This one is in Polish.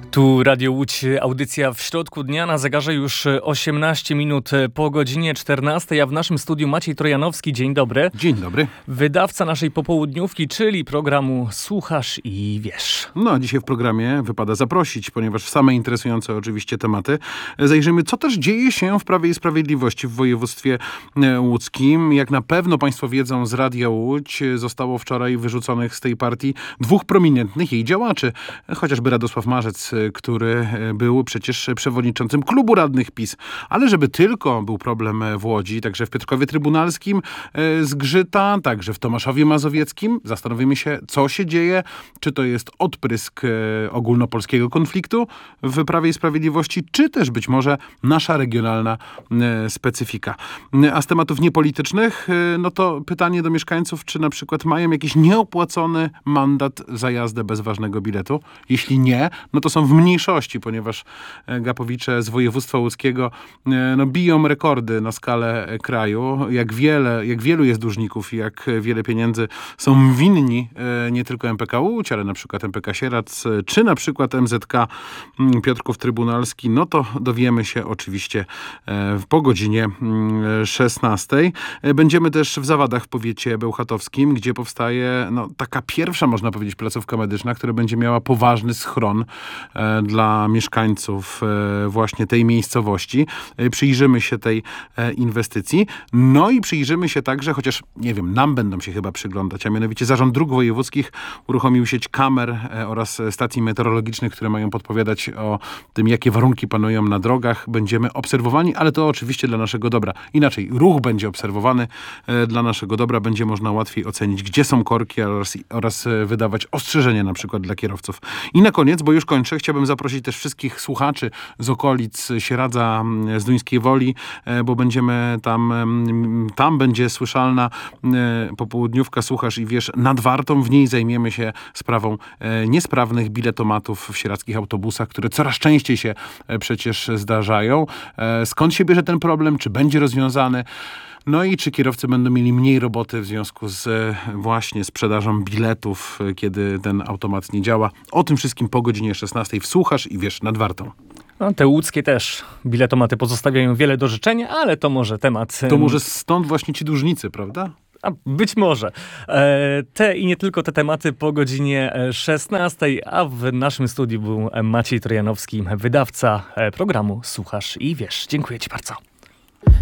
Tu Radio Łódź, audycja w środku dnia, na zegarze już 18 minut po godzinie 14, a w naszym studiu Maciej Trojanowski. Dzień dobry. Dzień dobry. Wydawca naszej popołudniówki, czyli programu Słuchasz i Wiesz. No, a dzisiaj w programie wypada zaprosić, ponieważ w same interesujące oczywiście tematy zajrzymy, co też dzieje się w Prawie i Sprawiedliwości w województwie łódzkim. Jak na pewno Państwo wiedzą, z Radia Łódź zostało wczoraj wyrzuconych z tej partii dwóch prominentnych jej działaczy. Chociażby Radosław Marzec, który był przecież przewodniczącym klubu radnych PiS. Ale żeby tylko był problem w Łodzi, także w Piotrkowie Trybunalskim zgrzyta, także w Tomaszowie Mazowieckim. Zastanowimy się, co się dzieje. Czy to jest odprysk ogólnopolskiego konfliktu w Prawie i Sprawiedliwości, czy też być może nasza regionalna specyfika. A z tematów niepolitycznych, no to pytanie do mieszkańców, czy na przykład mają jakiś nieopłacony mandat za jazdę bez ważnego biletu. Jeśli nie, no to są w mniejszości, ponieważ gapowicze z województwa łódzkiego biją rekordy na skalę kraju. Jak wielu jest dłużników i jak wiele pieniędzy są winni nie tylko MPK Łódź, ale na przykład MPK Sieradz, czy na przykład MZK Piotrków Trybunalski, no to dowiemy się oczywiście po godzinie 16. Będziemy też w Zawadach w powiecie bełchatowskim, gdzie powstaje taka pierwsza, można powiedzieć, placówka medyczna, która będzie miała poważny schron dla mieszkańców właśnie tej miejscowości. Przyjrzymy się tej inwestycji. No i przyjrzymy się także, chociaż nie wiem, nam będą się chyba przyglądać, a mianowicie Zarząd Dróg Wojewódzkich uruchomił sieć kamer oraz stacji meteorologicznych, które mają podpowiadać o tym, jakie warunki panują na drogach. Będziemy obserwowani, ale to oczywiście dla naszego dobra. Inaczej, ruch będzie obserwowany dla naszego dobra. Będzie można łatwiej ocenić, gdzie są korki oraz wydawać ostrzeżenia na przykład dla kierowców. I na koniec, bo już kończę, chciałbym zaprosić też wszystkich słuchaczy z okolic Sieradza, z Duńskiej Woli, bo będziemy tam będzie słyszalna popołudniówka Słuchasz i Wiesz nad Wartą. W niej zajmiemy się sprawą niesprawnych biletomatów w sieradzkich autobusach, które coraz częściej się przecież zdarzają. Skąd się bierze ten problem? Czy będzie rozwiązany? No i czy kierowcy będą mieli mniej roboty w związku z właśnie sprzedażą biletów, kiedy ten automat nie działa? O tym wszystkim po godzinie 16 w Słuchasz i Wiesz nad Wartą. No, te łódzkie też biletomaty pozostawiają wiele do życzenia, ale to może temat... To może stąd właśnie ci dłużnicy, prawda? A być może. Te i nie tylko te tematy po godzinie 16, a w naszym studiu był Maciej Trojanowski, wydawca programu Słuchasz i Wiesz. Dziękuję Ci bardzo.